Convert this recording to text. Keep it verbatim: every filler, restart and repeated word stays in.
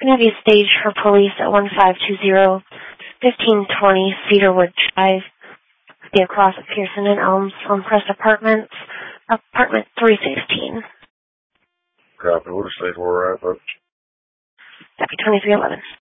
Community stage for police at one five two zero, fifteen twenty Cedarwood Drive, be across at Pearson and Elms on Crest Apartments, apartment three sixteen. Copy. What stage we're at, folks? Copy twenty-three eleven.